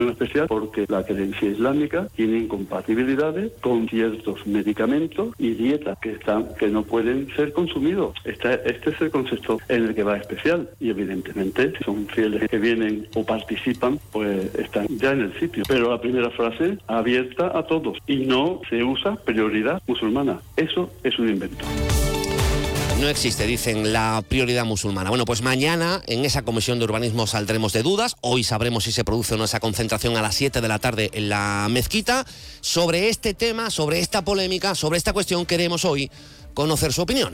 especial porque la creencia islámica tiene incompatibilidades con ciertos medicamentos y dietas que no pueden ser consumidos. Este es el concepto en el que va especial y evidentemente si son fieles que vienen o participan, pues están ya en el sitio. Pero la primera frase, abierta a todos, y no se usa prioridad musulmana. Eso es un invento. No existe, dicen, la prioridad musulmana. Bueno, pues mañana en esa comisión de urbanismo saldremos de dudas. Hoy sabremos si se produce o no esa concentración a las 7 de la tarde en la mezquita. Sobre este tema, sobre esta polémica, sobre esta cuestión, queremos hoy conocer su opinión.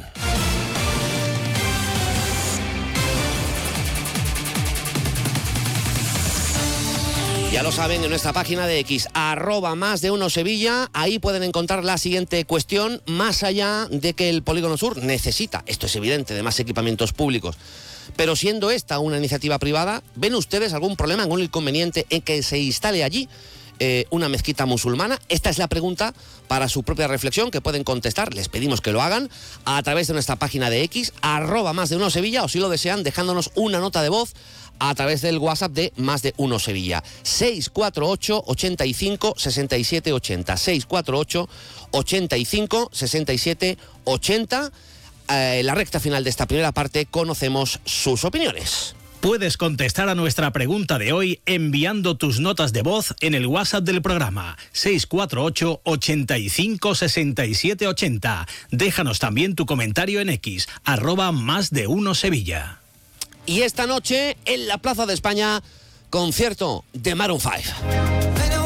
Ya lo saben, en nuestra página de X, @más-de-1 ahí pueden encontrar la siguiente cuestión, más allá de que el Polígono Sur necesita, esto es evidente, de más equipamientos públicos. Pero siendo esta una iniciativa privada, ¿ven ustedes algún problema, algún inconveniente en que se instale allí una mezquita musulmana? Esta es la pregunta para su propia reflexión que pueden contestar. Les pedimos que lo hagan a través de nuestra página de X, @más-de-1 o si lo desean, dejándonos una nota de voz a través del WhatsApp de Más de Uno Sevilla. 648 85 67 80. 648 85 67 80. La recta final de esta primera parte conocemos sus opiniones. Puedes contestar a nuestra pregunta de hoy enviando tus notas de voz en el WhatsApp del programa 648 85 67 80. Déjanos también tu comentario en X, @más-de-1 Sevilla. Y esta noche, en la Plaza de España, concierto de Maroon 5.